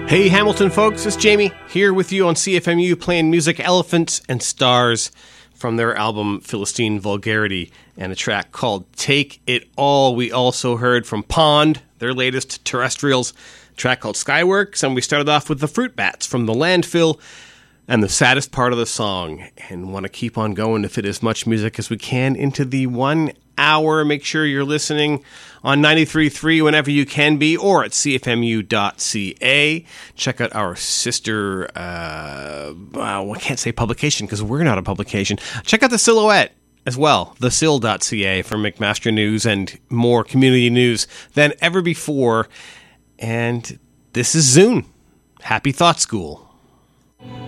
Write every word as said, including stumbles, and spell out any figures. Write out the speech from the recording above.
Hey Hamilton folks, it's Jamie here with you on C F M U playing music Elephants and Stars from their album Philistine Vulgarity and a track called Take It All. We also heard from Pond, their latest Terrestrials, a track called Skyworks, and we started off with the Fruit Bats from The Landfill and the saddest part of the song, and want to keep on going to fit as much music as we can into the one hour. Make sure you're listening on ninety-three point three whenever you can be, or at c f m u dot c a. Check out our sister, uh, well, I can't say publication because we're not a publication. Check out The Silhouette as well, the sil dot c a for McMaster News and more community news than ever before. And this is Zune. Happy Thought School.